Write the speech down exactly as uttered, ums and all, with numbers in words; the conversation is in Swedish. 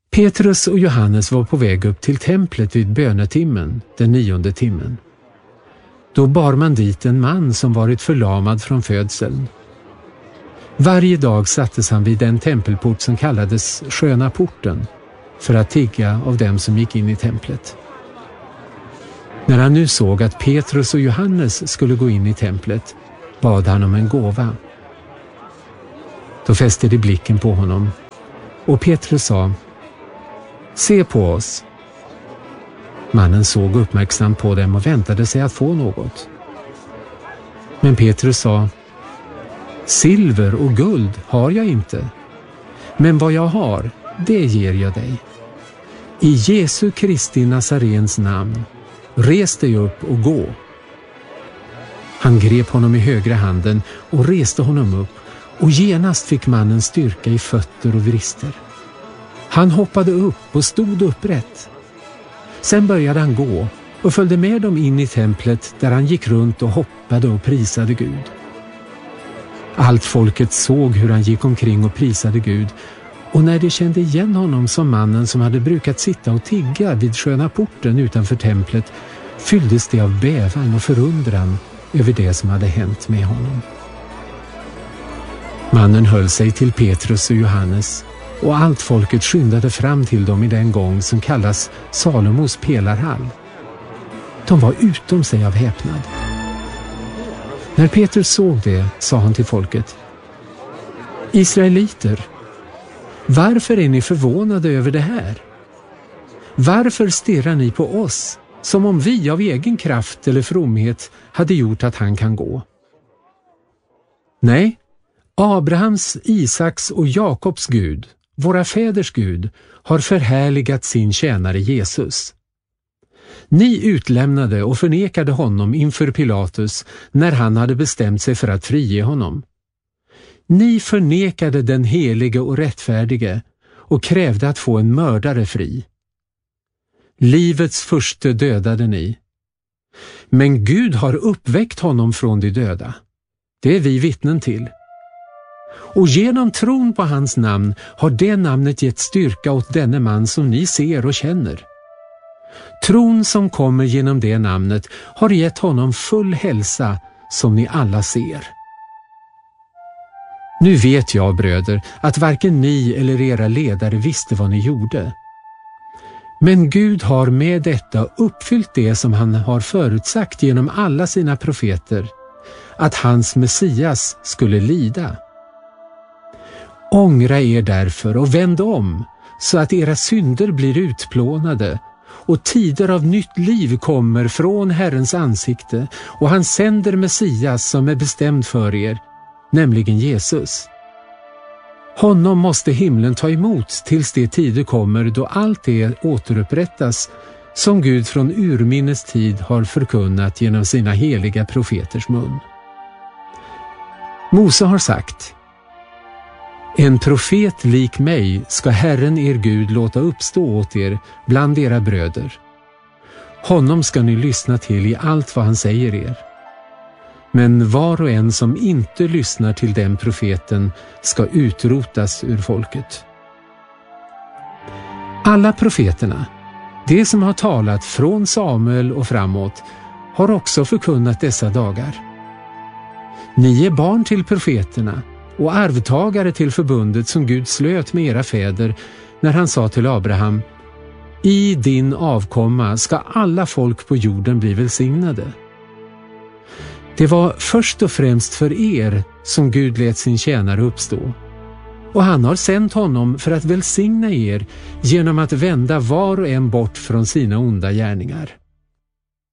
Petrus och Johannes var på väg upp till templet vid bönetimmen, den nionde timmen. Då bar man dit en man som varit förlamad från födseln. Varje dag sattes han vid den tempelport som kallades Sköna porten för att tigga av dem som gick in i templet. När han nu såg att Petrus och Johannes skulle gå in i templet bad han om en gåva. Då fäste de blicken på honom och Petrus sa: "Se på oss." Mannen såg uppmärksamt på dem och väntade sig att få något. Men Petrus sa: "Silver och guld har jag inte, men vad jag har, det ger jag dig. I Jesu Kristi Nazarens namn, res dig upp och gå." Han grep honom i högra handen och reste honom upp, och genast fick mannen styrka i fötter och vrister. Han hoppade upp och stod upprätt. Sen började han gå och följde med dem in i templet, där han gick runt och hoppade och prisade Gud. Allt folket såg hur han gick omkring och prisade Gud, och när de kände igen honom som mannen som hade brukat sitta och tigga vid Sköna porten utanför templet, fylldes de av bävan och förundran över det som hade hänt med honom. Mannen höll sig till Petrus och Johannes, och allt folket skyndade fram till dem i den gång som kallas Salomos pelarhall. De var utom sig av häpnad. När Petrus såg det sa han till folket: "Israeliter, varför är ni förvånade över det här? Varför stirrar ni på oss som om vi av egen kraft eller fromhet hade gjort att han kan gå? Nej, Abrahams, Isaks och Jakobs Gud, våra fäders Gud, har förhärligat sin tjänare Jesus. Ni utlämnade och förnekade honom inför Pilatus när han hade bestämt sig för att frige honom. Ni förnekade den helige och rättfärdige och krävde att få en mördare fri. Livets förste dödade ni. Men Gud har uppväckt honom från de döda. Det är vi vittnen till. Och genom tron på hans namn har det namnet gett styrka åt denne man som ni ser och känner. Tron som kommer genom det namnet har gett honom full hälsa som ni alla ser. Nu vet jag, bröder, att varken ni eller era ledare visste vad ni gjorde. Men Gud har med detta uppfyllt det som han har förutsagt genom alla sina profeter, att hans Messias skulle lida. Ångra er därför och vänd om, så att era synder blir utplånade och tider av nytt liv kommer från Herrens ansikte, och han sänder Messias som är bestämd för er, nämligen Jesus. Honom måste himlen ta emot tills det tider kommer då allt det återupprättas som Gud från urminnes tid har förkunnat genom sina heliga profeters mun. Mose har sagt: "En profet lik mig ska Herren er Gud låta uppstå åt er bland era bröder. Honom ska ni lyssna till i allt vad han säger er. Men var och en som inte lyssnar till den profeten ska utrotas ur folket." Alla profeterna, de som har talat från Samuel och framåt, har också förkunnat dessa dagar. Ni är barn till profeterna och arvtagare till förbundet som Gud slöt med era fäder när han sa till Abraham: "I din avkomma ska alla folk på jorden bli välsignade." Det var först och främst för er som Gud lät sin tjänare uppstå, och han har sänt honom för att välsigna er genom att vända var och en bort från sina onda gärningar.